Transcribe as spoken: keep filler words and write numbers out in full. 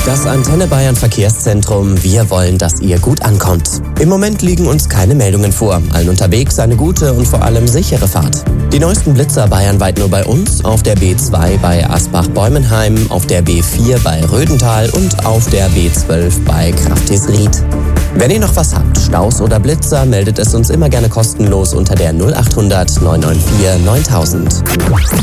Das Antenne Bayern Verkehrszentrum. Wir wollen, dass ihr gut ankommt. Im Moment liegen uns keine Meldungen vor. Allen unterwegs eine gute und vor allem sichere Fahrt. Die neuesten Blitzer bayernweit nur bei uns, auf der B zwei bei Asbach-Bäumenheim, auf der B vier bei Rödental und auf der B zwölf bei Kraftisried. Wenn ihr noch was habt, Staus oder Blitzer, meldet es uns immer gerne kostenlos unter der null achthundert neun neun vier neuntausend.